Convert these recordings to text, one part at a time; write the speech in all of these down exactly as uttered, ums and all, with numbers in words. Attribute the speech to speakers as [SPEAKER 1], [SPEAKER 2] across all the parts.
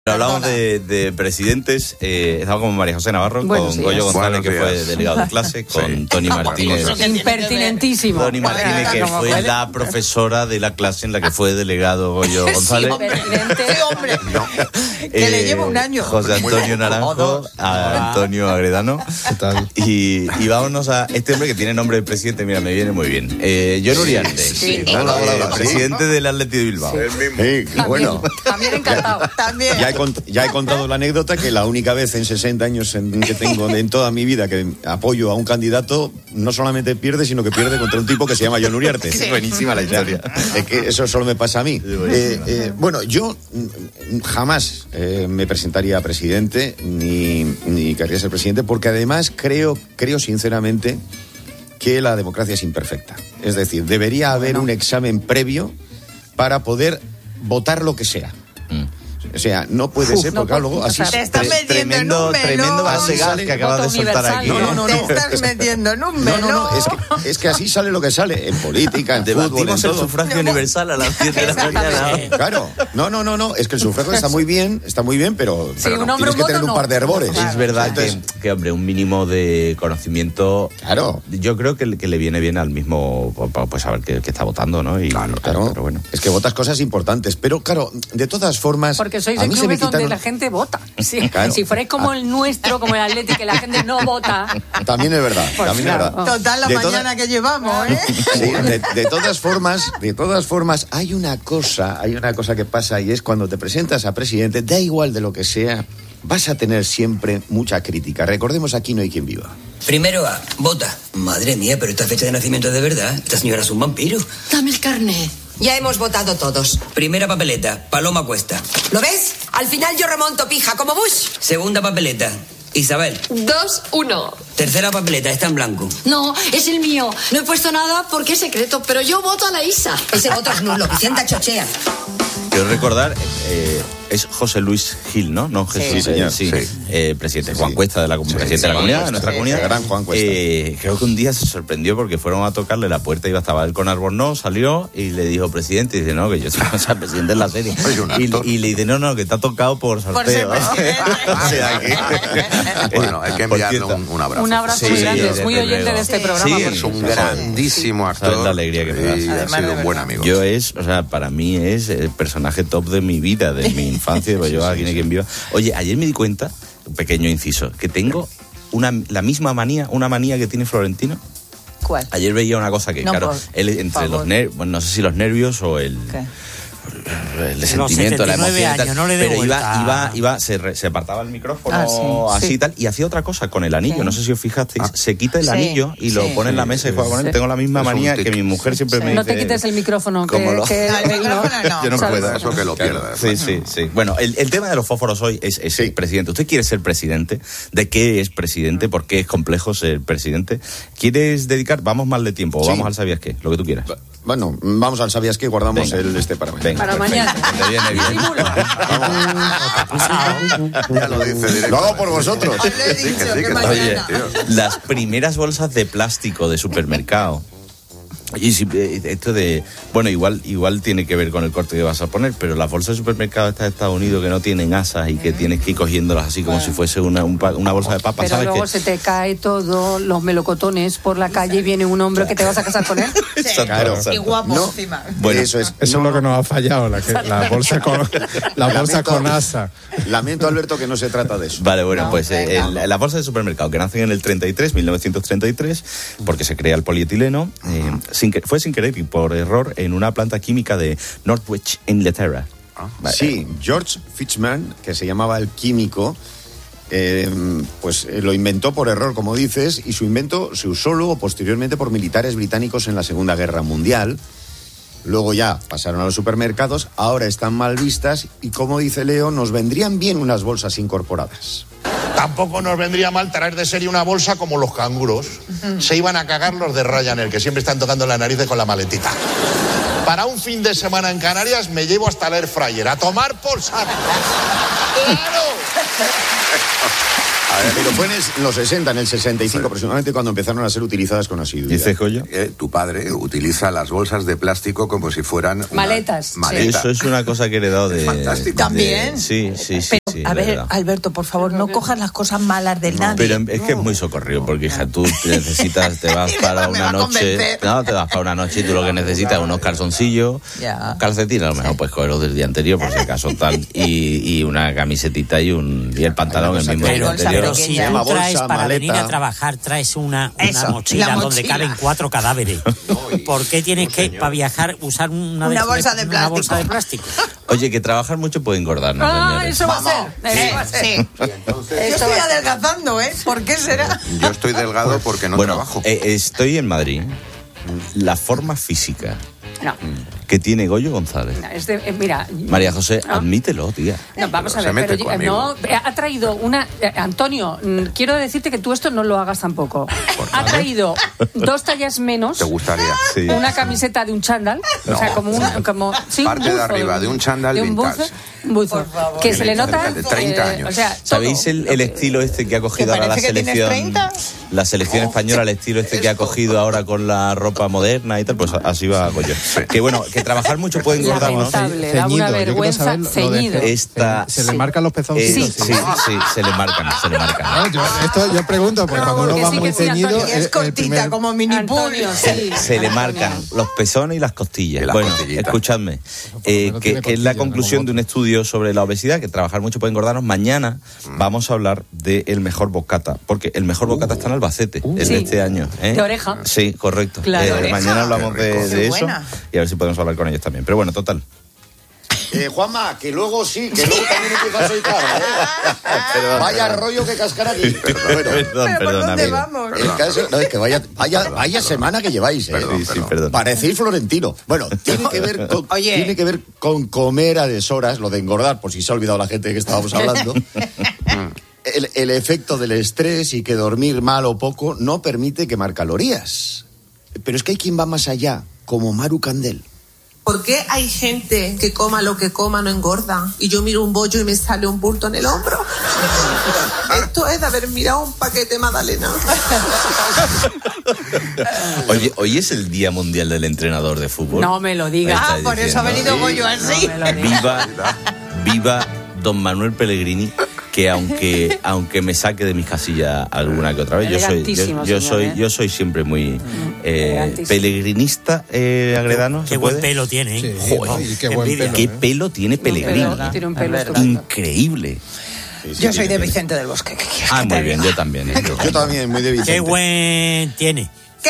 [SPEAKER 1] Hablamos de, de presidentes, eh, estaba con María José Navarro, bueno, con sí, Goyo González, que fue delegado de clase, con sí. Tony Martínez.
[SPEAKER 2] Impertinentísimo.
[SPEAKER 1] Tony Martínez, que fue puede? la profesora de la clase en la que fue delegado Goyo González.
[SPEAKER 2] Sí, hombre. Sí, hombre. No. Que eh, le lleva un año.
[SPEAKER 1] José Antonio Naranjo, a Antonio Agredano.
[SPEAKER 3] ¿Qué tal?
[SPEAKER 1] Y, y vámonos a este hombre que tiene nombre de presidente, mira, me viene muy bien. Eh, John Uriarte, sí, sí. Sí. Hola, hola, hola, presidente del Athletic de Bilbao.
[SPEAKER 3] El mismo. Sí,
[SPEAKER 2] también,
[SPEAKER 3] bueno.
[SPEAKER 2] También encantado. También.
[SPEAKER 3] Ya he, cont- ya he contado la anécdota que la única vez en sesenta años en, que tengo en toda mi vida que apoyo a un candidato, no solamente pierde, sino que pierde contra un tipo que se llama John Uriarte.
[SPEAKER 1] Sí. Buenísima la historia.
[SPEAKER 3] Es que eso solo me pasa a mí. Eh, eh, bueno, yo jamás eh, me presentaría a presidente ni, ni querría ser presidente, porque además creo, creo sinceramente que la democracia es imperfecta. Es decir, debería haber un examen previo para poder votar lo que sea. Mm. O sea, no puede Uf, ser, porque no, luego así...
[SPEAKER 2] Te estás metiendo
[SPEAKER 1] tremendo,
[SPEAKER 2] en un melón.
[SPEAKER 1] Tremendo base gas que acabas de soltar aquí.
[SPEAKER 3] No, no, no,
[SPEAKER 2] no. Te estás metiendo en un melón.
[SPEAKER 3] No, no, no, es que, es que así sale lo que sale, en política, en
[SPEAKER 1] Debatimos
[SPEAKER 3] fútbol, en
[SPEAKER 1] el
[SPEAKER 3] todo.
[SPEAKER 1] sufragio no, universal a las diez de la mañana.
[SPEAKER 3] Claro, no, no, no, no, es que el sufragio está muy bien, está muy bien, pero,
[SPEAKER 2] sí,
[SPEAKER 3] pero no, tienes que tener un par de herbores.
[SPEAKER 1] Claro. Es verdad Entonces, que, que, hombre, un mínimo de conocimiento...
[SPEAKER 3] Claro.
[SPEAKER 1] Yo creo que, que le viene bien al mismo, pues saber que, que está votando, ¿no? Y,
[SPEAKER 3] claro, claro. Pero bueno. Es que votas cosas importantes, pero claro, de todas formas...
[SPEAKER 2] Porque sois de clubes donde la gente vota. Sí. Claro. Si fuerais como el nuestro, como el Athletic, que la gente no vota.
[SPEAKER 3] También es verdad, pues también claro. es verdad.
[SPEAKER 2] Total la de mañana toda... que llevamos, ¿eh?
[SPEAKER 3] Sí, de, de todas formas, de todas formas, hay una cosa, hay una cosa que pasa y es cuando te presentas a presidente, da igual de lo que sea, vas a tener siempre mucha crítica. Recordemos, aquí no hay quien viva.
[SPEAKER 4] Primero A, vota. Madre mía, pero esta fecha de nacimiento es de verdad. Esta señora es un vampiro.
[SPEAKER 5] Dame el carnet.
[SPEAKER 6] Ya hemos votado todos.
[SPEAKER 4] Primera papeleta, Paloma Cuesta.
[SPEAKER 6] ¿Lo ves? Al final yo remonto, pija, como Bush.
[SPEAKER 4] Segunda papeleta, Isabel.
[SPEAKER 5] Dos, uno.
[SPEAKER 4] Tercera papeleta, está en blanco.
[SPEAKER 5] No, es el mío. No he puesto nada porque es secreto, pero yo voto a la Isa.
[SPEAKER 6] Ese voto es nulo, Vicenta chochea.
[SPEAKER 1] Quiero recordar, eh, es José Luis Gil, ¿no? No Jesús,
[SPEAKER 3] sí, señor.
[SPEAKER 1] Sí,
[SPEAKER 3] sí.
[SPEAKER 1] Eh, presidente
[SPEAKER 3] sí,
[SPEAKER 1] Juan Cuesta de la, sí, presidente sí, de la comunidad, de nuestra sí, comunidad.
[SPEAKER 3] Gran Juan Cuesta.
[SPEAKER 1] Eh, creo que un día se sorprendió porque fueron a tocarle la puerta, iba estaba él con Albornoz, salió y le dijo, presidente, y dice, no, que yo soy o sea, presidente de la serie. Y, y le dice, no, no, que te ha tocado por sorteo. Por
[SPEAKER 7] o sea, que... Bueno, hay que enviarle un, un abrazo.
[SPEAKER 2] Un abrazo sí, muy grande, es muy oyente de este programa.
[SPEAKER 7] Sí, es un grandísimo actor.
[SPEAKER 1] La alegría que me da.
[SPEAKER 7] Y ha sido un buen amigo.
[SPEAKER 1] Yo es, o sea, para mí es el personaje top de mi vida, de mi infancia, pues yo aquí no hay quien viva. Oye, ayer me di cuenta, un pequeño inciso, que tengo una, la misma manía, una manía que tiene Florentino.
[SPEAKER 2] ¿Cuál?
[SPEAKER 1] Ayer veía una cosa que, no, claro, por, él entre los nervios, bueno, no sé si los nervios o el... ¿Qué? El sentimiento, la emoción,
[SPEAKER 8] años, no le
[SPEAKER 1] pero iba, iba, iba, se, re, se apartaba el micrófono ah, sí, así sí. tal, y hacía otra cosa con el anillo. ¿Qué? No sé si os fijasteis, ah. se quita el sí, anillo y sí, lo pone sí, en la mesa y juega con él. Sí. Tengo la misma manía que mi mujer siempre sí. me dice.
[SPEAKER 2] No te quites el micrófono. Que,
[SPEAKER 1] lo...
[SPEAKER 2] que
[SPEAKER 1] no,
[SPEAKER 2] el micrófono no.
[SPEAKER 1] Yo no puedo.
[SPEAKER 7] Eso que lo pierdas.
[SPEAKER 1] Sí, sí, sí. Bueno, el, el tema de los fósforos hoy es, es sí. el presidente. ¿Usted quiere ser presidente? ¿De qué es presidente? ¿Por qué es complejo ser presidente? ¿Quieres dedicar? Vamos mal de tiempo o sí. vamos al sabías qué, lo que tú quieras.
[SPEAKER 3] Bueno, vamos al sabías qué, guardamos venga. el este para mañana.
[SPEAKER 2] Venga, para mañana.
[SPEAKER 1] Te viene bien.
[SPEAKER 7] Ya lo dice directo.
[SPEAKER 3] Lo hago por vosotros.
[SPEAKER 7] Sí, que sí, que sí.
[SPEAKER 1] Oye, las primeras bolsas de plástico de supermercado. Y si, esto de, bueno, igual igual tiene que ver con el corte que vas a poner, pero las bolsas de supermercado estas de Estados Unidos que no tienen asas y que tienes que ir cogiéndolas así como bueno. si fuese una, un, una bolsa de papas,
[SPEAKER 2] pero
[SPEAKER 1] ¿sabes?
[SPEAKER 2] Luego
[SPEAKER 1] que...
[SPEAKER 2] se te cae todo, los melocotones por la calle y viene un hombre que te vas a casar con él.
[SPEAKER 1] Sí. Claro.
[SPEAKER 2] Y guapo
[SPEAKER 3] no.
[SPEAKER 2] encima.
[SPEAKER 3] Bueno, eso es,
[SPEAKER 8] eso no. es lo que nos ha fallado, la, que, la bolsa con la bolsa lamento, con asa.
[SPEAKER 3] Lamento, Alberto, que no se trata de eso.
[SPEAKER 1] Vale, bueno,
[SPEAKER 2] no,
[SPEAKER 1] pues eh, el, las bolsas de supermercado que nacen en el treinta y tres, mil novecientos treinta y tres, porque se crea el polietileno, eh, sin que, fue sin querer y por error en una planta química de Northwich, Inglaterra.
[SPEAKER 3] Ah, vale. Sí, George Fitchman, que se llamaba el químico, eh, pues eh, lo inventó por error, como dices, y su invento se usó luego posteriormente por militares británicos en la Segunda Guerra Mundial. Luego ya pasaron a los supermercados, ahora están mal vistas y, como dice Leo, nos vendrían bien unas bolsas incorporadas.
[SPEAKER 9] Tampoco nos vendría mal traer de serie una bolsa como los canguros. Se iban a cagar los de Ryanair, que siempre están tocando la nariz con la maletita. Para un fin de semana en Canarias me llevo hasta el air fryer. A tomar por saco. ¡Claro!
[SPEAKER 3] Pero fue en los sesenta, en el sesenta y cinco aproximadamente, cuando empezaron a ser utilizadas con asiduidad.
[SPEAKER 1] ¿Dice Goyo?
[SPEAKER 7] Eh, tu padre utiliza las bolsas de plástico como si fueran una
[SPEAKER 2] maletas.
[SPEAKER 7] maleta.
[SPEAKER 1] Eso es una cosa que he heredado de...
[SPEAKER 7] Fantástico.
[SPEAKER 1] de-
[SPEAKER 10] ¿También?
[SPEAKER 1] Sí, sí, sí.
[SPEAKER 10] Pero,
[SPEAKER 1] sí,
[SPEAKER 10] a
[SPEAKER 1] de
[SPEAKER 10] ver,
[SPEAKER 1] verdad.
[SPEAKER 10] Alberto, por favor, no cojas las cosas malas del nadie.
[SPEAKER 1] Pero es que es muy socorrido, porque hija, tú necesitas, te vas para
[SPEAKER 10] me
[SPEAKER 1] una
[SPEAKER 10] va a
[SPEAKER 1] noche,
[SPEAKER 10] convencer.
[SPEAKER 1] no, te vas para una noche y tú lo que necesitas es unos calzoncillos,
[SPEAKER 10] Ya.
[SPEAKER 1] calcetines, a lo mejor pues cogerlos del día anterior, por si acaso tal, y, y una camisetita y un y el pantalón el mismo
[SPEAKER 10] Pero-
[SPEAKER 1] día anterior.
[SPEAKER 10] pero
[SPEAKER 11] Si
[SPEAKER 10] pequeña.
[SPEAKER 11] tú
[SPEAKER 3] Bolsa,
[SPEAKER 11] traes para
[SPEAKER 3] maleta.
[SPEAKER 11] venir a trabajar, traes una, una
[SPEAKER 10] Eso,
[SPEAKER 11] mochila
[SPEAKER 10] la
[SPEAKER 11] donde
[SPEAKER 10] mochila.
[SPEAKER 11] caben cuatro cadáveres. ¿Por qué tienes que, para viajar, usar una,
[SPEAKER 10] Una bolsa de
[SPEAKER 11] una bolsa de
[SPEAKER 10] plástico?
[SPEAKER 11] plástico?
[SPEAKER 1] Oye, que trabajar mucho puede engordar, ¿no,
[SPEAKER 2] Ah,
[SPEAKER 1] señores?
[SPEAKER 2] eso va a ser.
[SPEAKER 10] Sí,
[SPEAKER 2] Eso va a ser.
[SPEAKER 10] sí. Yo estoy adelgazando, ¿eh? ¿Por qué será?
[SPEAKER 7] Yo estoy delgado porque no
[SPEAKER 1] bueno,
[SPEAKER 7] trabajo.
[SPEAKER 1] eh, estoy en Madrid. La forma física
[SPEAKER 2] No,
[SPEAKER 1] que tiene Goyo González.
[SPEAKER 2] no, es de- eh, mira.
[SPEAKER 1] María José,
[SPEAKER 2] No.
[SPEAKER 1] admítelo, tía.
[SPEAKER 2] No, vamos
[SPEAKER 7] Pero
[SPEAKER 2] a
[SPEAKER 7] se
[SPEAKER 2] ver,
[SPEAKER 7] mete
[SPEAKER 2] pero
[SPEAKER 7] conmigo.
[SPEAKER 2] no, ha traído una... eh, Antonio, mm, quiero decirte que tú esto no lo hagas tampoco. Ha traído dos tallas menos,
[SPEAKER 7] ¿Te gustaría?
[SPEAKER 1] Sí.
[SPEAKER 2] una camiseta de un chándal, o sea, como una... Como, sí, un
[SPEAKER 7] Parte de
[SPEAKER 2] buzo
[SPEAKER 7] arriba de un chándal
[SPEAKER 2] de un
[SPEAKER 7] vintage.
[SPEAKER 2] buzo, un buzo,
[SPEAKER 10] Por favor.
[SPEAKER 2] que se le nota...
[SPEAKER 7] De treinta
[SPEAKER 2] eh,
[SPEAKER 7] años.
[SPEAKER 2] o sea,
[SPEAKER 1] ¿Sabéis
[SPEAKER 2] todo.
[SPEAKER 1] el, el estilo este que ha cogido
[SPEAKER 10] ¿Que
[SPEAKER 1] ahora la
[SPEAKER 10] parece que tienes
[SPEAKER 1] selección?
[SPEAKER 10] treinta?
[SPEAKER 1] La selección española, el estilo este que ha cogido ahora con la ropa moderna y tal, pues así va Goyo. Que bueno, que trabajar mucho puede engordar, ¿no?
[SPEAKER 2] Lamentable, da una
[SPEAKER 8] Ceñido, yo quiero
[SPEAKER 2] vergüenza,
[SPEAKER 8] saber lo de
[SPEAKER 2] ceñido.
[SPEAKER 8] ce-
[SPEAKER 1] Esta...
[SPEAKER 8] Se le marcan los pezoncitos.
[SPEAKER 1] Eh, sí, sí, se le marcan, se le marcan.
[SPEAKER 8] No, yo, esto yo pregunto, porque cuando uno
[SPEAKER 2] que
[SPEAKER 8] va
[SPEAKER 2] sí,
[SPEAKER 8] muy
[SPEAKER 2] que sí,
[SPEAKER 8] ceñido,
[SPEAKER 2] Antonio,
[SPEAKER 10] Y
[SPEAKER 8] el-
[SPEAKER 10] es
[SPEAKER 8] el
[SPEAKER 10] cortita,
[SPEAKER 8] primer-
[SPEAKER 10] como mini pool.
[SPEAKER 2] Antonio, sí.
[SPEAKER 1] Se le
[SPEAKER 2] Antonio.
[SPEAKER 1] marcan los pezones y las costillas.
[SPEAKER 7] Y las
[SPEAKER 1] bueno,
[SPEAKER 7] costillitas.
[SPEAKER 1] escuchadme,
[SPEAKER 8] lo
[SPEAKER 1] eh,
[SPEAKER 8] menos
[SPEAKER 1] que,
[SPEAKER 8] tiene
[SPEAKER 1] que es la
[SPEAKER 8] costillas,
[SPEAKER 1] conclusión
[SPEAKER 8] ¿no?
[SPEAKER 1] de un estudio sobre la obesidad, que trabajar mucho puede engordarnos. Mañana vamos a hablar del mejor bocata, porque el mejor bocata está en Albacete, el
[SPEAKER 2] Sí.
[SPEAKER 1] de este año. ¿eh?
[SPEAKER 2] De oreja.
[SPEAKER 1] Sí, correcto.
[SPEAKER 2] Claro.
[SPEAKER 1] Eh,
[SPEAKER 2] De oreja.
[SPEAKER 1] mañana hablamos
[SPEAKER 7] Qué
[SPEAKER 1] de,
[SPEAKER 7] rico.
[SPEAKER 1] de
[SPEAKER 10] Qué
[SPEAKER 1] eso
[SPEAKER 10] buena.
[SPEAKER 1] y a ver si podemos hablar con ellos también. Pero bueno, total.
[SPEAKER 3] Eh, Juanma, que luego sí, que luego también empieza a soltar, ¿eh? Vaya rollo que cascar aquí.
[SPEAKER 1] Perdón,
[SPEAKER 3] Bueno,
[SPEAKER 1] perdón,
[SPEAKER 10] ¿Pero por
[SPEAKER 1] perdón,
[SPEAKER 10] dónde
[SPEAKER 1] amigo.
[SPEAKER 10] vamos?
[SPEAKER 3] el caso, no, es que vaya, vaya, vaya semana que lleváis, ¿eh?
[SPEAKER 7] Perdón,
[SPEAKER 1] Sí, sí,
[SPEAKER 7] perdón.
[SPEAKER 1] perdón.
[SPEAKER 3] Parecéis florentino. Bueno, tiene que ver con,
[SPEAKER 10] Oye.
[SPEAKER 3] tiene que ver con comer a deshoras, lo de engordar, por si se ha olvidado la gente de que estábamos hablando. El, el efecto del estrés y que dormir mal o poco no permite quemar calorías. Pero es que hay quien va más allá, como Maru Candel.
[SPEAKER 12] ¿Por qué hay gente que coma lo que coma no engorda? Y yo miro un bollo y me sale un bulto en el hombro. Esto es de haber mirado un paquete Magdalena.
[SPEAKER 1] Oye, hoy es el Día Mundial del Entrenador de Fútbol.
[SPEAKER 2] No me lo digas.
[SPEAKER 1] Me
[SPEAKER 10] Ah,
[SPEAKER 1] estáis
[SPEAKER 10] por eso ha
[SPEAKER 1] diciendo.
[SPEAKER 10] venido Goyo así.
[SPEAKER 2] No me lo digas.
[SPEAKER 1] Viva, viva don Manuel Pellegrini, que aunque aunque me saque de mis casillas alguna que otra vez, yo soy yo,
[SPEAKER 2] Elegantísimo,
[SPEAKER 1] yo
[SPEAKER 2] señor,
[SPEAKER 1] soy
[SPEAKER 2] ¿eh?
[SPEAKER 1] yo soy siempre muy eh,
[SPEAKER 2] elegantísimo.
[SPEAKER 1] pelegrinista, eh, Agredano.
[SPEAKER 11] Qué
[SPEAKER 1] ¿se
[SPEAKER 11] buen
[SPEAKER 1] puede?
[SPEAKER 11] pelo tiene, ¿eh?
[SPEAKER 8] Sí,
[SPEAKER 1] Joder,
[SPEAKER 8] y qué buen
[SPEAKER 11] envidia.
[SPEAKER 8] pelo.
[SPEAKER 1] Qué
[SPEAKER 8] ¿eh?
[SPEAKER 1] pelo tiene Pellegrini.
[SPEAKER 2] Pero tiene un pelo
[SPEAKER 10] Es verdad.
[SPEAKER 2] estupendo.
[SPEAKER 1] Increíble.
[SPEAKER 10] Yo soy de Vicente del Bosque. ¿qué quieres
[SPEAKER 1] Ah,
[SPEAKER 10] que te
[SPEAKER 1] muy bien,
[SPEAKER 10] diga?
[SPEAKER 1] yo también. ¿eh?
[SPEAKER 3] Yo también, muy de Vicente.
[SPEAKER 11] Qué buen tiene.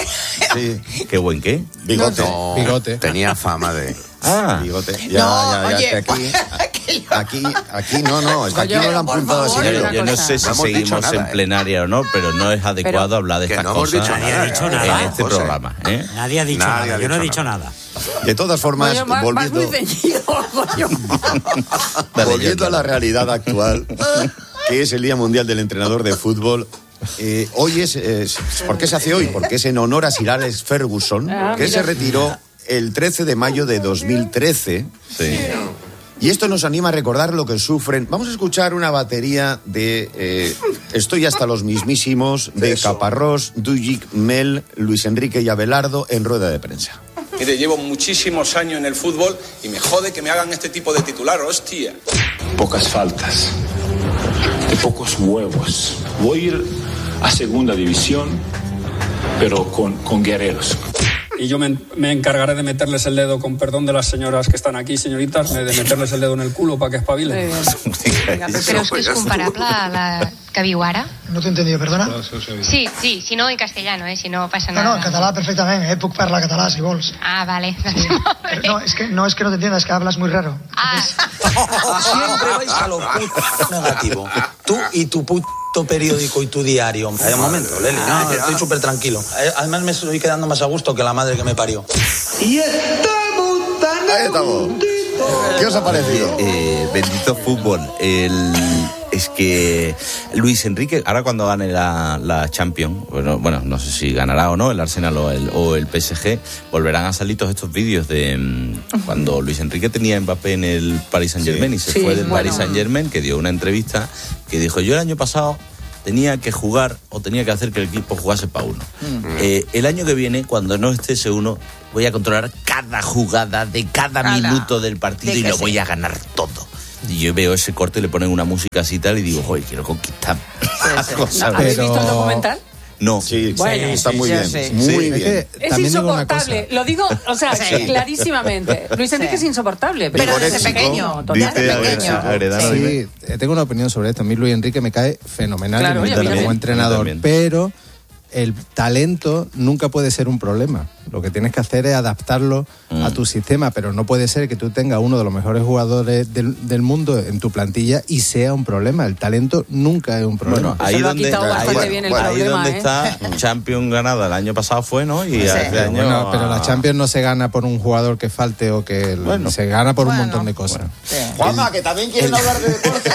[SPEAKER 3] Sí,
[SPEAKER 1] Qué buen qué.
[SPEAKER 3] bigote.
[SPEAKER 7] No,
[SPEAKER 8] Bigote.
[SPEAKER 7] tenía fama de...
[SPEAKER 1] Ah,
[SPEAKER 3] Bigote. Ya,
[SPEAKER 10] No,
[SPEAKER 3] ya, ya,
[SPEAKER 10] oye,
[SPEAKER 3] que aquí,
[SPEAKER 10] que yo-
[SPEAKER 3] aquí, aquí no, no, es que aquí
[SPEAKER 2] Oye,
[SPEAKER 3] no lo han
[SPEAKER 10] por
[SPEAKER 3] apuntado así.
[SPEAKER 10] favor.
[SPEAKER 1] yo,
[SPEAKER 2] una
[SPEAKER 1] yo no
[SPEAKER 2] cosa.
[SPEAKER 1] sé si
[SPEAKER 7] No hemos dicho
[SPEAKER 1] seguimos
[SPEAKER 7] nada,
[SPEAKER 1] en
[SPEAKER 7] ¿eh?
[SPEAKER 1] plenaria o no, pero no es adecuado
[SPEAKER 2] Pero-
[SPEAKER 1] hablar de
[SPEAKER 7] Que
[SPEAKER 1] estas
[SPEAKER 7] no hemos
[SPEAKER 1] cosas
[SPEAKER 7] dicho
[SPEAKER 11] Nadie ha dicho
[SPEAKER 1] en
[SPEAKER 11] nada.
[SPEAKER 1] este
[SPEAKER 7] José.
[SPEAKER 1] programa. ¿eh?
[SPEAKER 11] Nadie ha dicho
[SPEAKER 7] Nadie
[SPEAKER 11] nada.
[SPEAKER 7] ha
[SPEAKER 11] Yo no he
[SPEAKER 7] dicho
[SPEAKER 11] dicho
[SPEAKER 7] nada.
[SPEAKER 11] nada.
[SPEAKER 3] De todas formas,
[SPEAKER 2] Oye, más, más muy
[SPEAKER 3] volviendo,
[SPEAKER 2] ceñido, Goyo.
[SPEAKER 1] Dale,
[SPEAKER 3] volviendo
[SPEAKER 1] yo,
[SPEAKER 3] a la
[SPEAKER 1] dale.
[SPEAKER 3] realidad actual, que es el Día Mundial del Entrenador de Fútbol. Eh, hoy es, es- ¿por qué se hace hoy? Porque es en honor a Sir Alex Ferguson,
[SPEAKER 2] Ah,
[SPEAKER 3] que
[SPEAKER 2] mira.
[SPEAKER 3] se retiró el trece de mayo de dos mil trece.
[SPEAKER 1] Sí.
[SPEAKER 3] Y esto nos anima a recordar lo que sufren. Vamos a escuchar una batería de eh, Estoy hasta los mismísimos, de Caparrós, Dujic, Mel, Luis Enrique y Abelardo en rueda de prensa.
[SPEAKER 13] Mire, llevo muchísimos años en el fútbol y me jode que me hagan este tipo de titular, hostia.
[SPEAKER 14] Pocas faltas, de pocos huevos. Voy a ir a segunda división, pero con, con guerreros.
[SPEAKER 15] Y yo me, me encargaré de meterles el dedo, con perdón de las señoras que estan aquí, señoritas, de meterles el dedo en el culo para que espabilen.
[SPEAKER 16] Pero es que es comparable a la que viu ara?
[SPEAKER 17] No t'he entendido, perdona?
[SPEAKER 16] Sí, sí, si no en castellano, eh, si no pasa
[SPEAKER 17] No,
[SPEAKER 16] nada.
[SPEAKER 17] no, en català perfectament, eh? Puc parlar català, si vols.
[SPEAKER 16] Ah, vale.
[SPEAKER 17] Pero no, es que no es que no te entiendas, es que hablas muy raro.
[SPEAKER 16] Ah.
[SPEAKER 18] Siempre vais a lo puto negativo. Tú y tu puto periódico y tu diario. Hay un momento, Leli, no, no, estoy súper tranquilo. Eh, Además me estoy quedando más a gusto que la madre que me parió.
[SPEAKER 3] Y estamos tan Ahí estamos. ¿Qué os ha parecido?
[SPEAKER 1] Eh, bendito fútbol. El, es que Luis Enrique, ahora cuando gane la, la Champions, bueno, bueno, no sé si ganará o no el Arsenal o el, o el P S G, volverán a salir todos estos vídeos de mm, cuando Luis Enrique tenía a Mbappé en el Paris Saint-Germain y se
[SPEAKER 2] Sí,
[SPEAKER 1] fue del
[SPEAKER 2] bueno.
[SPEAKER 1] Paris Saint-Germain, que dio una entrevista que dijo, yo el año pasado tenía que jugar o tenía que hacer que el equipo jugase para uno. Mm. Eh, el año que viene, cuando no esté ese uno, voy a controlar cada jugada de cada Ala. minuto del partido y lo sí. voy a ganar todo. Y yo veo ese corte y le ponen una música así y tal y digo, joder, quiero conquistar.
[SPEAKER 2] Sí, sí. ¿Habéis visto el documental?
[SPEAKER 1] No.
[SPEAKER 3] Sí,
[SPEAKER 2] bueno,
[SPEAKER 3] sí, está muy
[SPEAKER 2] sí,
[SPEAKER 3] bien.
[SPEAKER 2] Sí.
[SPEAKER 3] Muy
[SPEAKER 2] sí.
[SPEAKER 3] bien.
[SPEAKER 2] Es, es insoportable. Lo digo, o sea, sí. clarísimamente. Luis Enrique sí. es insoportable. Pero, pero desde pequeño.
[SPEAKER 3] Desde
[SPEAKER 2] pequeño.
[SPEAKER 8] Sí, tengo una opinión sobre esto. A mí Luis Enrique me cae fenomenal claro, oye, como entrenador. Pero el talento nunca puede ser un problema. Lo que tienes que hacer es adaptarlo mm. a tu sistema, pero no puede ser que tú tengas uno de los mejores jugadores del, del mundo en tu plantilla y sea un problema. El talento nunca es un problema.
[SPEAKER 1] Bueno, ahí donde, ahí, bueno, bien el bueno, problema, ahí donde ¿eh? está Champions ganada el año pasado fue, ¿no? Y sí. este año,
[SPEAKER 8] bueno, pero la Champions no se gana por un jugador que falte o que bueno. se gana por bueno. un montón de cosas. Bueno.
[SPEAKER 3] Sí. Juanma, que también quieren hablar de deporte.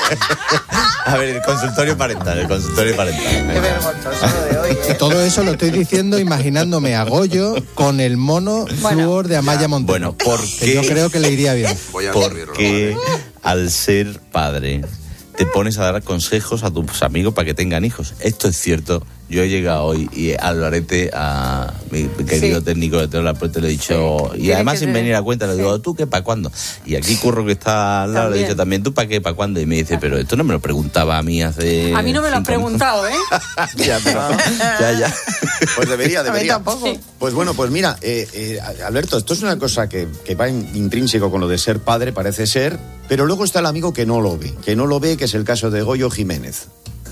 [SPEAKER 1] A ver, el consultorio parental, el consultorio parental.
[SPEAKER 10] Qué vergonzoso de hoy, ¿eh?
[SPEAKER 8] Todo eso lo estoy diciendo imaginándome a Goyo con el mono bueno, flúor de Amaya Montero.
[SPEAKER 1] Bueno, porque
[SPEAKER 8] yo creo que le iría bien.
[SPEAKER 1] Porque al ser padre te pones a dar consejos a tus amigos para que tengan hijos. Esto es cierto. Yo he llegado hoy y al Lorete, a mi querido sí. técnico de Teola Puente, le he dicho, sí. y además sin venir a cuenta, le digo, sí. ¿tú qué para cuándo? Y aquí Curro, que está al lado, le he dicho también, ¿tú para qué, para cuándo? Y me dice, pero esto no me lo preguntaba a mí hace...
[SPEAKER 2] A mí no me lo han preguntado, ¿eh?
[SPEAKER 3] ya, pero, ya, ya. Pues debería, debería.
[SPEAKER 10] A mí tampoco. Sí.
[SPEAKER 3] Pues bueno, pues mira, eh, eh, Alberto, esto es una cosa que, que va in, intrínseco con lo de ser padre, parece ser, pero luego está el amigo que no lo ve, que no lo ve, que es el caso de Goyo Jiménez.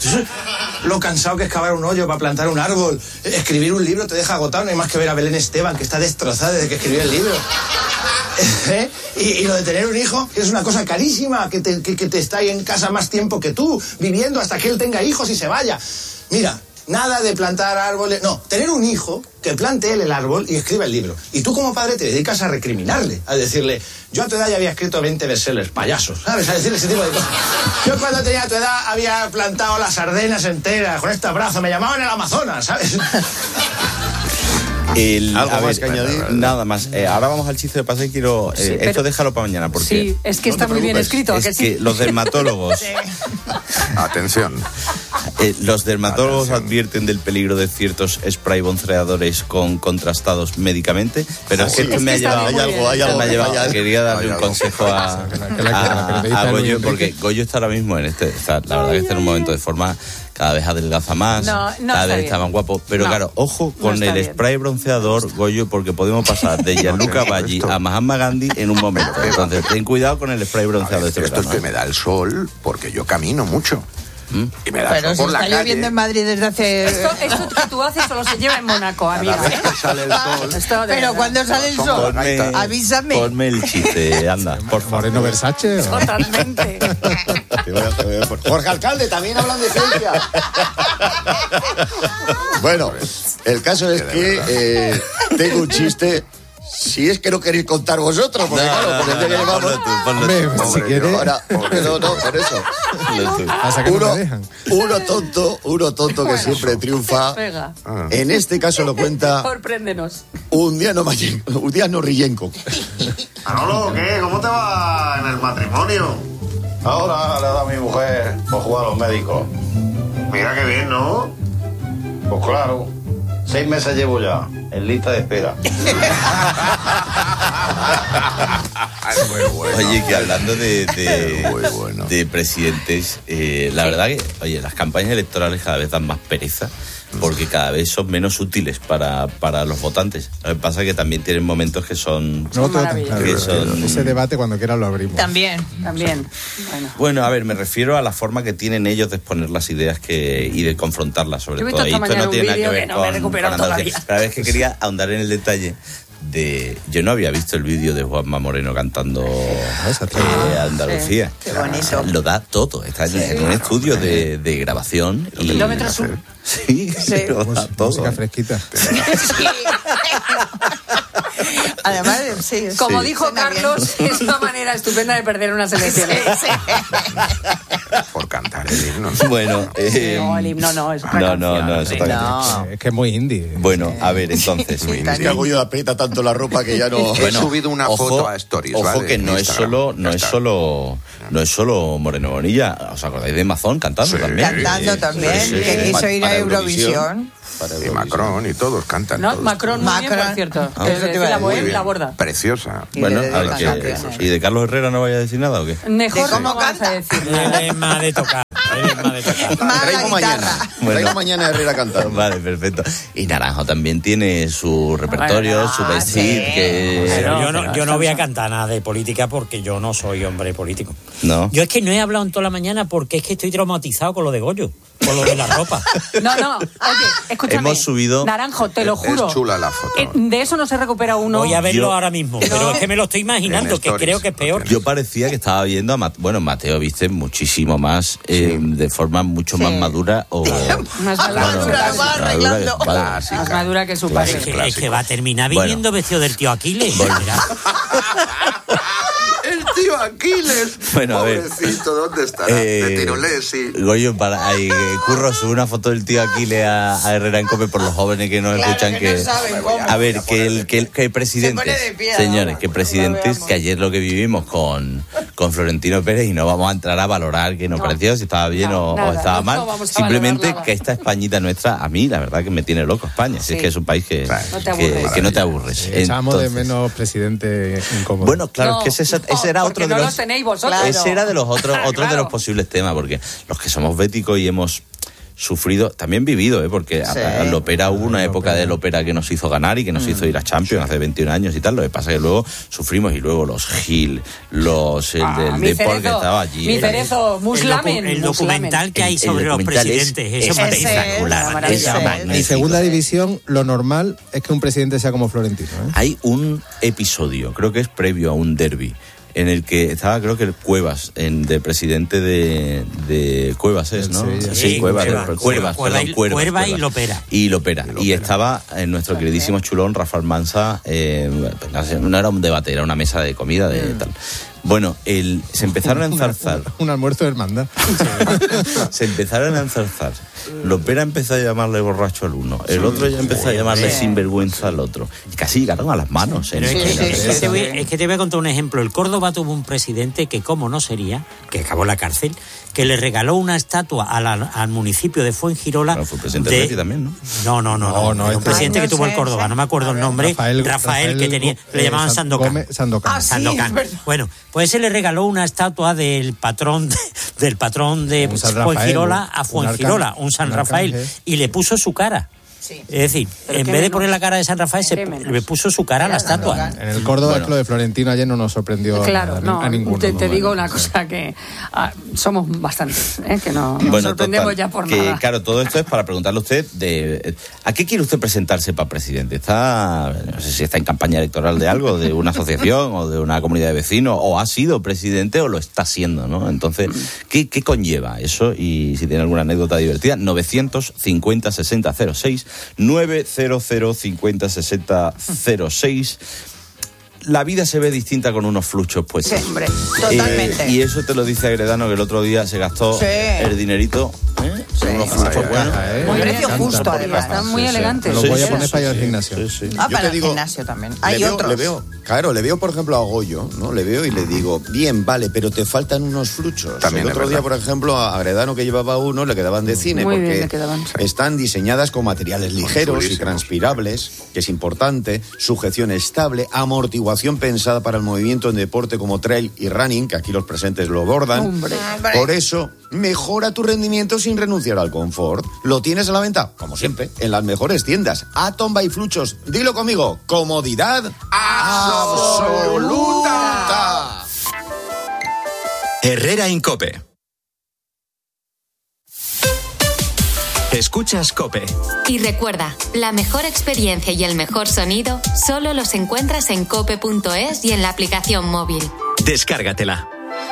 [SPEAKER 18] Lo cansado que es cavar un hoyo para plantar un árbol, escribir un libro te deja agotado, no hay más que ver a Belén Esteban, que está destrozada desde que escribió el libro. ¿Eh? Y, y lo de tener un hijo, que es una cosa carísima, que te, que, que te está ahí en casa más tiempo que tú, viviendo hasta que él tenga hijos y se vaya. Mira, nada de plantar árboles, no, tener un hijo que plante él el árbol y escriba el libro. Y tú como padre te dedicas a recriminarle, a decirle, yo a tu edad ya había escrito veinte bestsellers, payasos, ¿sabes? A decirle ese tipo de cosas. Yo cuando tenía tu edad había plantado las Ardenas enteras, con este brazo, me llamaban el Amazonas, ¿sabes?
[SPEAKER 1] El,
[SPEAKER 3] ¿Algo
[SPEAKER 1] a
[SPEAKER 3] más
[SPEAKER 1] ver,
[SPEAKER 3] que añadir?
[SPEAKER 1] Nada más. Eh, ahora vamos al chiste de pase y quiero... Eh, sí, esto déjalo para mañana porque...
[SPEAKER 2] Sí, es que no está muy bien escrito.
[SPEAKER 1] Es
[SPEAKER 2] que, sí?
[SPEAKER 1] que los dermatólogos...
[SPEAKER 7] sí. Atención.
[SPEAKER 1] Eh, los dermatólogos Atención. advierten del peligro de ciertos spray bronceadores con contrastados médicamente, pero oh, es que, sí, es que me ha llevado... Hay algo, hay algo, me ha llevado hay algo. Quería darle un consejo a, a, a, a Goyo, porque Goyo está ahora mismo en este... Está, la verdad que está en un momento de forma... Cada vez adelgaza más, no, no cada vez bien. está más guapo. Pero no, claro, ojo con no el bien. spray bronceador, Goyo, porque podemos pasar de Gianluca Baggi a Mahatma Gandhi en un momento. Entonces, ten cuidado con el spray bronceador.
[SPEAKER 7] Ver,
[SPEAKER 1] de este
[SPEAKER 7] esto
[SPEAKER 1] verano,
[SPEAKER 7] es que me da el sol, porque yo camino mucho.
[SPEAKER 1] ¿Mm?
[SPEAKER 7] Y me da
[SPEAKER 10] Pero
[SPEAKER 7] sol
[SPEAKER 10] si
[SPEAKER 7] por la
[SPEAKER 10] está
[SPEAKER 7] calle.
[SPEAKER 10] lloviendo en Madrid desde hace...
[SPEAKER 2] Esto, esto que tú haces solo se lleva en Mónaco, amiga.
[SPEAKER 7] Cada vez que sale el sol.
[SPEAKER 2] Esto de
[SPEAKER 10] Pero
[SPEAKER 2] verdad.
[SPEAKER 10] cuando sale el sol,
[SPEAKER 1] ponme,
[SPEAKER 10] avísame.
[SPEAKER 1] Ponme el chiste, anda, por favor.
[SPEAKER 8] Moreno Versace. ¿O?
[SPEAKER 2] Totalmente.
[SPEAKER 3] Jorge Alcalde, también hablan de ciencia. Bueno, el caso es que eh, tengo un chiste. Si es que no queréis contar vosotros, porque no, claro,
[SPEAKER 1] no,
[SPEAKER 3] porque
[SPEAKER 1] no,
[SPEAKER 3] el día que
[SPEAKER 1] no,
[SPEAKER 3] vamos...
[SPEAKER 1] ponlo tú, ponlo tú.
[SPEAKER 8] Hombre, si quieres...
[SPEAKER 3] Ahora, no, no, por eso. Uno, uno tonto, uno tonto que siempre triunfa.
[SPEAKER 2] Venga.
[SPEAKER 3] En este caso lo cuenta...
[SPEAKER 2] Sorpréndenos.
[SPEAKER 3] Un día no Mayenco, un día no Rillenco.
[SPEAKER 19] Manolo, ¿qué? ¿Cómo te va en el matrimonio?
[SPEAKER 20] Ahora le da a mi mujer por jugar a los médicos.
[SPEAKER 19] Mira qué bien, ¿no?
[SPEAKER 20] Pues claro, seis meses llevo ya, en lista de espera.
[SPEAKER 7] Muy bueno.
[SPEAKER 1] Oye, que hablando de, de,
[SPEAKER 7] Muy bueno.
[SPEAKER 1] de presidentes, eh, la verdad que, oye, las campañas electorales cada vez dan más pereza, porque cada vez son menos útiles para, para los votantes. Lo que pasa es que también tienen momentos que son...
[SPEAKER 8] No, todo, claro,
[SPEAKER 1] que son...
[SPEAKER 8] Ese debate cuando quieras lo abrimos.
[SPEAKER 10] También,
[SPEAKER 2] también. Bueno.
[SPEAKER 1] bueno, a ver, me refiero a la forma que tienen ellos de exponer las ideas que y de confrontarlas, sobre
[SPEAKER 2] Yo
[SPEAKER 1] todo. Y esto no tiene nada que ver
[SPEAKER 2] que no
[SPEAKER 1] con,
[SPEAKER 2] me he recuperado
[SPEAKER 1] con Andalucía. Pero es que quería ahondar en el detalle de... Yo no había visto el vídeo de Juanma Moreno cantando eh, Andalucía.
[SPEAKER 10] Sí, qué bonito.
[SPEAKER 1] Lo da todo. Está sí. en un estudio de, de grabación.
[SPEAKER 2] Y kilómetros sur.
[SPEAKER 1] Sí, sí, lo da todo.
[SPEAKER 8] Música fresquita.
[SPEAKER 10] Sí. Además, sí.
[SPEAKER 2] Como
[SPEAKER 10] sí.
[SPEAKER 2] dijo Carlos, bien. Es una manera estupenda de perder unas elecciones.
[SPEAKER 7] Por cantar. cantar el himno.
[SPEAKER 1] Bueno, eh,
[SPEAKER 2] No, el himno no, es otra
[SPEAKER 1] no, no,
[SPEAKER 2] canción.
[SPEAKER 1] no, es otra
[SPEAKER 8] No.
[SPEAKER 1] canción.
[SPEAKER 8] Es que es muy indie.
[SPEAKER 1] Bueno, a ver, entonces.
[SPEAKER 3] Es que Goyo aprieta tanto la ropa que ya no...
[SPEAKER 7] He subido una
[SPEAKER 1] ojo,
[SPEAKER 7] foto a Stories,
[SPEAKER 1] Ojo
[SPEAKER 7] ¿vale?
[SPEAKER 1] que
[SPEAKER 7] En
[SPEAKER 1] no es
[SPEAKER 7] Instagram.
[SPEAKER 1] solo, no
[SPEAKER 7] Ya
[SPEAKER 1] es
[SPEAKER 7] está.
[SPEAKER 1] solo, no es solo Moreno Bonilla. ¿Os acordáis de Mazón cantando
[SPEAKER 7] Sí.
[SPEAKER 1] también?
[SPEAKER 10] Cantando también,
[SPEAKER 1] Sí, sí,
[SPEAKER 10] que
[SPEAKER 1] sí.
[SPEAKER 10] quiso ir
[SPEAKER 3] Para
[SPEAKER 10] a Eurovisión.
[SPEAKER 3] Para
[SPEAKER 7] Y Macron y todos cantan.
[SPEAKER 2] No,
[SPEAKER 7] todos.
[SPEAKER 2] Macron, muy bien, por
[SPEAKER 10] Macron.
[SPEAKER 2] cierto.
[SPEAKER 10] Ah.
[SPEAKER 2] Eh,
[SPEAKER 10] Eso te
[SPEAKER 2] de
[SPEAKER 10] iba a
[SPEAKER 2] la
[SPEAKER 10] decir.
[SPEAKER 2] Bohème,
[SPEAKER 7] Muy bien.
[SPEAKER 2] la borda.
[SPEAKER 7] Preciosa.
[SPEAKER 10] Y
[SPEAKER 1] Bueno,
[SPEAKER 10] le
[SPEAKER 1] a ver,
[SPEAKER 10] dedican
[SPEAKER 1] ¿qué-
[SPEAKER 10] canciones.
[SPEAKER 1] ¿y de Carlos Herrera no vaya a decir nada o qué?
[SPEAKER 2] Mejor
[SPEAKER 10] ¿De cómo
[SPEAKER 2] no vamos
[SPEAKER 10] canta?
[SPEAKER 2] a decir.
[SPEAKER 11] Él es más de tocar. Él es más de tocar.
[SPEAKER 10] Más la
[SPEAKER 3] Traigo mañana.
[SPEAKER 10] guitarra.
[SPEAKER 1] Bueno.
[SPEAKER 3] Traigo mañana a Herrera cantando.
[SPEAKER 1] Vale, perfecto. Y Naranjo también tiene su repertorio,
[SPEAKER 2] Bueno,
[SPEAKER 1] su
[SPEAKER 2] ah,
[SPEAKER 1] best
[SPEAKER 10] sí.
[SPEAKER 1] hit, que...
[SPEAKER 11] Pero yo no,
[SPEAKER 2] pero
[SPEAKER 11] yo no
[SPEAKER 2] eso-
[SPEAKER 11] voy a cantar nada de política porque yo no soy hombre político.
[SPEAKER 1] No.
[SPEAKER 11] Yo es que no he hablado en toda la mañana porque es que estoy traumatizado con lo de Goyo, con lo de la ropa.
[SPEAKER 2] No, no, oye, escúchame.
[SPEAKER 1] Hemos subido-
[SPEAKER 2] Naranjo, te lo
[SPEAKER 7] Es
[SPEAKER 2] juro.
[SPEAKER 7] chula la foto.
[SPEAKER 2] Eh, de eso no se recupera uno.
[SPEAKER 11] Voy a verlo
[SPEAKER 1] Yo-
[SPEAKER 11] ahora mismo, pero es que me lo estoy imaginando,
[SPEAKER 7] En
[SPEAKER 11] que
[SPEAKER 7] Stories.
[SPEAKER 11] creo que es peor.
[SPEAKER 1] Yo parecía que estaba viendo a Mateo. Bueno, Mateo viste muchísimo más, eh, de forma mucho más
[SPEAKER 10] Sí.
[SPEAKER 1] madura. O,
[SPEAKER 2] Más madura,
[SPEAKER 1] Claro,
[SPEAKER 2] su
[SPEAKER 10] lo va
[SPEAKER 2] padre.
[SPEAKER 1] madura que-
[SPEAKER 10] arreglando.
[SPEAKER 1] vale.
[SPEAKER 2] Más madura que su
[SPEAKER 11] Es
[SPEAKER 2] padre.
[SPEAKER 11] que, es que va a terminar
[SPEAKER 1] Bueno.
[SPEAKER 11] viniendo vestido del tío Aquiles. Verás.
[SPEAKER 7] El tío Aquiles.
[SPEAKER 1] Bueno, a ver.
[SPEAKER 7] Pobrecito, ¿dónde estará?
[SPEAKER 1] Eh,
[SPEAKER 7] De Tirolés, sí.
[SPEAKER 1] Goyo, para, ahí, eh, Curro, sube una foto del tío Aquiles a, a Herrera en Cope por los jóvenes que nos
[SPEAKER 10] Claro,
[SPEAKER 1] escuchan.
[SPEAKER 10] que no saben cómo.
[SPEAKER 1] A ver, que el que, el- que presidentes,
[SPEAKER 10] Se pone de pie,
[SPEAKER 1] señores,
[SPEAKER 10] ahora,
[SPEAKER 1] que
[SPEAKER 10] lo
[SPEAKER 1] presidentes,
[SPEAKER 10] veamos.
[SPEAKER 1] que ayer lo que vivimos con, con Florentino Pérez, y no vamos a entrar a valorar qué nos
[SPEAKER 2] No.
[SPEAKER 1] pareció, si estaba bien
[SPEAKER 2] No,
[SPEAKER 1] o, o
[SPEAKER 2] nada,
[SPEAKER 1] estaba
[SPEAKER 2] no,
[SPEAKER 1] mal.
[SPEAKER 2] no vamos a
[SPEAKER 1] Simplemente
[SPEAKER 2] valorar nada.
[SPEAKER 1] que esta Españita nuestra, a mí, la verdad que me tiene loco España. Si
[SPEAKER 2] Sí.
[SPEAKER 1] es que es un país que
[SPEAKER 2] No te
[SPEAKER 1] que,
[SPEAKER 2] aburres.
[SPEAKER 1] que no te aburres.
[SPEAKER 8] Echamos de
[SPEAKER 1] Entonces,
[SPEAKER 8] menos presidente incómodo.
[SPEAKER 1] bueno, claro,
[SPEAKER 2] No,
[SPEAKER 1] es que ese, ese
[SPEAKER 2] no,
[SPEAKER 1] era
[SPEAKER 2] porque
[SPEAKER 1] otro de
[SPEAKER 2] no
[SPEAKER 1] los...
[SPEAKER 2] los tenéis vosotros.
[SPEAKER 1] Ese era de los otros, otros de
[SPEAKER 2] Claro.
[SPEAKER 1] los posibles temas, porque los que somos béticos y hemos sufrido, también vivido, ¿eh? Porque
[SPEAKER 10] Sí.
[SPEAKER 1] a- a Lopera hubo una época de Lopera que nos hizo ganar y que nos hizo ir a Champions hace veintiún años y tal. Lo que pasa es que luego sufrimos y luego los Gil, los el
[SPEAKER 2] Ah,
[SPEAKER 1] del
[SPEAKER 2] mi
[SPEAKER 1] Depor que
[SPEAKER 2] Cerezo,
[SPEAKER 1] estaba allí.
[SPEAKER 2] mi
[SPEAKER 1] era-
[SPEAKER 2] Cerezo,
[SPEAKER 11] El,
[SPEAKER 2] Muslamen.
[SPEAKER 11] docu- el
[SPEAKER 2] Muslamen.
[SPEAKER 11] documental que hay
[SPEAKER 1] El- el
[SPEAKER 11] sobre los
[SPEAKER 1] documental es
[SPEAKER 11] presidentes, eso es
[SPEAKER 10] Ese es
[SPEAKER 11] espectacular.
[SPEAKER 10] la maravilla.
[SPEAKER 11] Eso es
[SPEAKER 10] Ese es.
[SPEAKER 11] magnífico.
[SPEAKER 8] En segunda división, lo normal es que un presidente sea como Florentino. ¿eh?
[SPEAKER 1] Hay un episodio, creo que es previo a un derbi, en el que estaba, creo que el Cuevas, en, de presidente de, de Cuevas es, ¿no?
[SPEAKER 8] Del Sevilla.
[SPEAKER 1] Sí,
[SPEAKER 11] Sí,
[SPEAKER 1] Cuevas,
[SPEAKER 11] Cuevas,
[SPEAKER 1] Cuevas,
[SPEAKER 11] Cuevas,
[SPEAKER 1] perdón,
[SPEAKER 11] y-
[SPEAKER 1] Cuervas,
[SPEAKER 11] Cuerva y
[SPEAKER 1] Cuervas.
[SPEAKER 11] Lopera.
[SPEAKER 1] Y Lopera. Y estaba en nuestro queridísimo chulón, Rafael Mansa, eh, no era un debate, era una mesa de comida de tal. Bueno, el, se empezaron a enzarzar.
[SPEAKER 8] Un almuerzo de hermandad.
[SPEAKER 1] Se empezaron a enzarzar. Lopera empezó a llamarle borracho al uno. El otro ya empezó a llamarle sinvergüenza al otro. Y casi llegaron a las manos. ¿eh?
[SPEAKER 11] Pero es, que,
[SPEAKER 10] Sí, sí,
[SPEAKER 11] es que
[SPEAKER 10] sí,
[SPEAKER 11] te voy,
[SPEAKER 10] sí.
[SPEAKER 11] es que te voy a contar un ejemplo. El Córdoba tuvo un presidente que, como no sería, que acabó en la cárcel, que le regaló una estatua a la- al municipio de Fuengirola.
[SPEAKER 1] Bueno, fue presidente del Betis también, ¿no?
[SPEAKER 11] No, no, no. no,
[SPEAKER 8] No, no,
[SPEAKER 11] Era un
[SPEAKER 8] este-
[SPEAKER 11] presidente
[SPEAKER 10] Ay,
[SPEAKER 11] que
[SPEAKER 10] no
[SPEAKER 11] tuvo el
[SPEAKER 10] sé,
[SPEAKER 11] Córdoba,
[SPEAKER 10] sí.
[SPEAKER 11] no me acuerdo el nombre.
[SPEAKER 8] Rafael-
[SPEAKER 11] Rafael, que
[SPEAKER 8] Rafael,
[SPEAKER 11] tenía, le
[SPEAKER 8] eh,
[SPEAKER 11] llamaban
[SPEAKER 8] San-
[SPEAKER 11] Sandokan.
[SPEAKER 8] Gómez Sandokan.
[SPEAKER 10] Ah, sí,
[SPEAKER 11] Sandokan.
[SPEAKER 10] es verdad.
[SPEAKER 11] Bueno, pues ese le regaló una estatua del patrón de, del patrón de
[SPEAKER 8] Un San Rafael,
[SPEAKER 11] Fuengirola
[SPEAKER 8] un-
[SPEAKER 11] a
[SPEAKER 8] un
[SPEAKER 11] Fuengirola,
[SPEAKER 8] arcángel,
[SPEAKER 11] un San
[SPEAKER 8] un
[SPEAKER 11] Rafael,
[SPEAKER 8] arcángel.
[SPEAKER 11] y le puso su cara.
[SPEAKER 10] Sí.
[SPEAKER 11] Es decir,
[SPEAKER 2] Pero
[SPEAKER 11] en
[SPEAKER 2] qué
[SPEAKER 11] vez de
[SPEAKER 2] menos.
[SPEAKER 11] poner la cara de San Rafael, se
[SPEAKER 2] Qué menos.
[SPEAKER 11] le puso su cara a la estatua.
[SPEAKER 8] En el Córdoba,
[SPEAKER 1] Bueno.
[SPEAKER 8] es que lo de Florentino ayer no nos sorprendió
[SPEAKER 2] Claro,
[SPEAKER 8] a,
[SPEAKER 2] no,
[SPEAKER 8] a ninguno.
[SPEAKER 2] te, te
[SPEAKER 8] ¿no?
[SPEAKER 2] digo una cosa que ah, somos bastantes, ¿eh? que no nos
[SPEAKER 1] Bueno,
[SPEAKER 2] sorprendemos
[SPEAKER 1] total,
[SPEAKER 2] ya por
[SPEAKER 1] que,
[SPEAKER 2] nada.
[SPEAKER 1] claro, todo esto es para preguntarle a usted de ¿a qué quiere usted presentarse para presidente? ¿Está, no sé si está en campaña electoral de algo, de una asociación o de una comunidad de vecinos, o ha sido presidente o lo está haciendo, ¿no? Entonces, ¿qué, qué conlleva eso? Y si tiene alguna anécdota divertida, novecientos cincuenta sesenta cero seis, novecientos cincuenta sesenta cero seis. La vida se ve distinta con unos fluchos puestos.
[SPEAKER 10] Sí, hombre, totalmente.
[SPEAKER 1] Eh, y eso te lo dice Agredano, que el otro día se gastó
[SPEAKER 10] Sí.
[SPEAKER 1] el dinerito. ¿eh? Son unos fluchos
[SPEAKER 8] Ay,
[SPEAKER 1] buenos.
[SPEAKER 8] ay, ay,
[SPEAKER 10] Muy
[SPEAKER 8] me
[SPEAKER 10] precio
[SPEAKER 8] encanta.
[SPEAKER 10] justo, además.
[SPEAKER 2] Están muy
[SPEAKER 1] Sí, sí.
[SPEAKER 2] elegantes.
[SPEAKER 8] Los
[SPEAKER 1] Sí,
[SPEAKER 8] voy a
[SPEAKER 1] sí,
[SPEAKER 8] poner
[SPEAKER 1] sí,
[SPEAKER 8] para ir al
[SPEAKER 1] sí,
[SPEAKER 8] gimnasio.
[SPEAKER 1] sí, sí.
[SPEAKER 10] Ah,
[SPEAKER 3] Yo
[SPEAKER 10] para
[SPEAKER 3] te
[SPEAKER 10] el
[SPEAKER 3] digo,
[SPEAKER 10] gimnasio también.
[SPEAKER 3] Le
[SPEAKER 10] Hay
[SPEAKER 3] veo,
[SPEAKER 10] otros.
[SPEAKER 3] le veo, claro, le veo, por ejemplo, a Goyo, ¿no? Le veo y le digo, bien, vale, pero te faltan unos fluchos.
[SPEAKER 7] También
[SPEAKER 3] el
[SPEAKER 7] es
[SPEAKER 3] otro día,
[SPEAKER 7] verdad.
[SPEAKER 3] por ejemplo, a Agredano, que llevaba uno, le quedaban de cine,
[SPEAKER 2] Muy bien,
[SPEAKER 3] porque
[SPEAKER 2] le quedaban.
[SPEAKER 3] están diseñadas con materiales ligeros y
[SPEAKER 7] chulísimos.
[SPEAKER 3] transpirables, que es importante, sujeción estable, amortiguación pensada para el movimiento en deporte como trail y running, que aquí los presentes lo bordan.
[SPEAKER 2] Hombre.
[SPEAKER 3] Por eso, mejora tu rendimiento sin renunciar al confort. Lo tienes a la venta, como siempre, en las mejores tiendas. Atom by Fluchos. Dilo conmigo, comodidad absoluta.
[SPEAKER 21] Herrera Incope. Escuchas Cope.
[SPEAKER 22] Y recuerda, la mejor experiencia y el mejor sonido solo los encuentras en cope punto es y en la aplicación móvil.
[SPEAKER 21] Descárgatela.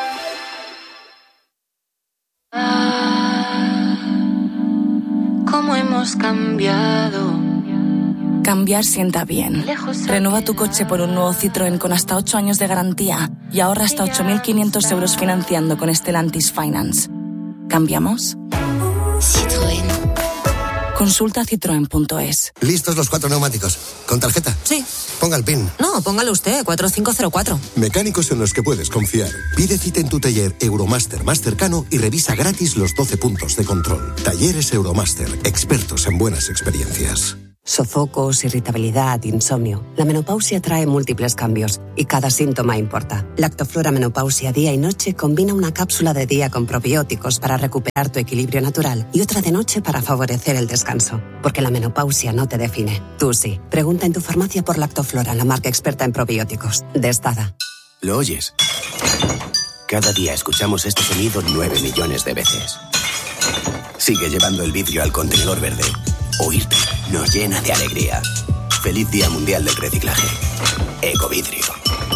[SPEAKER 23] ¿Cómo hemos cambiado?
[SPEAKER 24] Cambiar sienta bien. Renueva tu coche por un nuevo Citroën con hasta ocho años de garantía y ahorra hasta ocho mil quinientos euros financiando con Stellantis Finance. ¿Cambiamos?
[SPEAKER 23] Citroën.
[SPEAKER 24] Consulta citroen punto es.
[SPEAKER 4] ¿Listos los cuatro neumáticos? ¿Con tarjeta?
[SPEAKER 5] Sí.
[SPEAKER 4] Ponga el PIN.
[SPEAKER 5] No, póngalo usted, cuatro cinco cero cuatro.
[SPEAKER 4] Mecánicos en los que puedes confiar. Pide cita en tu taller Euromaster más cercano y revisa gratis los doce puntos de control. Talleres Euromaster, expertos en buenas experiencias.
[SPEAKER 6] Sofocos, irritabilidad, insomnio. La menopausia trae múltiples cambios y cada síntoma importa. Lactoflora Menopausia Día y Noche combina una cápsula de día con probióticos para recuperar tu equilibrio natural y otra de noche para favorecer el descanso. Porque la menopausia no te define. Tú sí. Pregunta en tu farmacia por Lactoflora, la marca experta en probióticos. De Stada.
[SPEAKER 21] ¿Lo oyes? Cada día escuchamos este sonido nueve millones de veces. Sigue llevando el vidrio al contenedor verde. Oírte nos llena de alegría. Feliz Día Mundial del Reciclaje. Ecovidrio.